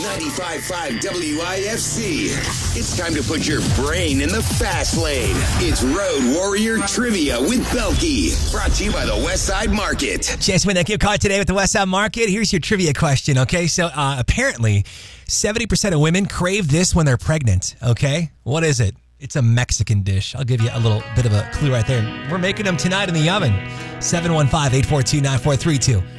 95.5 WIFC. It's time to put your brain in the fast lane. It's Road Warrior Trivia with Belky. Brought to you by the Westside Market. Chance to win that gift card today with the Westside Market. Here's your trivia question, okay? So apparently, 70% of women crave this when they're pregnant, okay? What is it? It's a Mexican dish. I'll give you a little bit of a clue right there. We're making them tonight in the oven. 715-842-9432.